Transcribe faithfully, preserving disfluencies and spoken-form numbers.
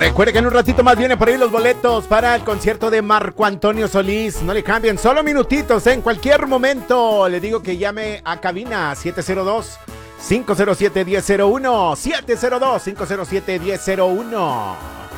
Recuerde que en un ratito más vienen por ahí los boletos para el concierto de Marco Antonio Solís. No le cambien, solo minutitos, ¿eh? En cualquier momento. Le digo que llame a cabina siete cero dos, cinco cero siete, uno cero uno. siete cero dos, cinco cero siete, uno cero uno.